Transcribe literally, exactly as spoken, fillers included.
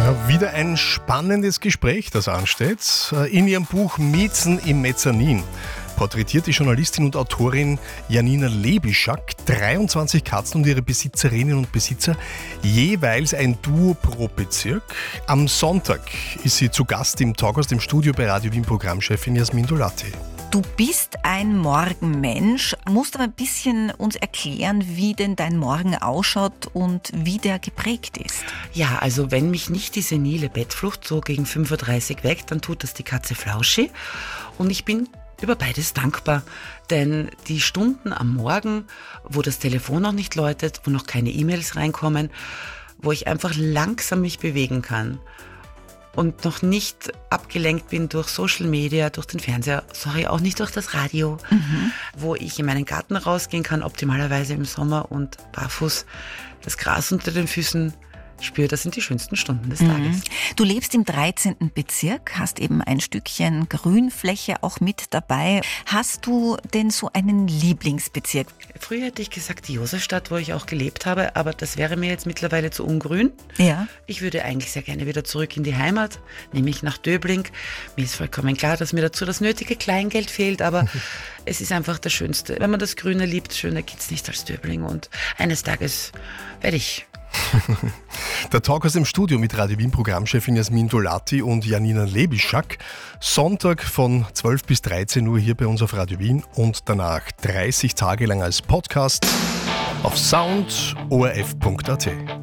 Ja, wieder ein spannendes Gespräch, das ansteht. In ihrem Buch Miezen im Mezzanin porträtiert die Journalistin und Autorin Janina Lebischak dreiundzwanzig Katzen und ihre Besitzerinnen und Besitzer, jeweils ein Duo pro Bezirk. Am Sonntag ist sie zu Gast im Talk aus dem Studio bei Radio Wien Programmchefin Jasmin Dolati. Du bist ein Morgenmensch, musst aber ein bisschen uns erklären, wie denn dein Morgen ausschaut und wie der geprägt ist. Ja, also wenn mich nicht die senile Bettflucht so gegen fünf Uhr dreißig weckt, dann tut das die Katze Flauschi. Und ich bin über beides dankbar, denn die Stunden am Morgen, wo das Telefon noch nicht läutet, wo noch keine E-Mails reinkommen, wo ich einfach langsam mich bewegen kann und noch nicht abgelenkt bin durch Social Media, durch den Fernseher, sorry, auch nicht durch das Radio, mhm. wo ich in meinen Garten rausgehen kann, optimalerweise im Sommer und barfuß das Gras unter den Füßen spüre, das sind die schönsten Stunden des Tages. Mhm. Du lebst im dreizehnten Bezirk, hast eben ein Stückchen Grünfläche auch mit dabei. Hast du denn so einen Lieblingsbezirk? Früher hätte ich gesagt die Josefstadt, wo ich auch gelebt habe, aber das wäre mir jetzt mittlerweile zu ungrün. Ja. Ich würde eigentlich sehr gerne wieder zurück in die Heimat, nämlich nach Döbling. Mir ist vollkommen klar, dass mir dazu das nötige Kleingeld fehlt, aber es ist einfach das Schönste. Wenn man das Grüne liebt, schöner geht's nicht als Döbling und eines Tages werde ich Der Talk aus dem Studio mit Radio Wien Programmchefin Jasmin Dolati und Janina Lebischak. Sonntag von zwölf bis dreizehn Uhr hier bei uns auf Radio Wien und danach dreißig Tage lang als Podcast auf sound punkt o r f punkt a t.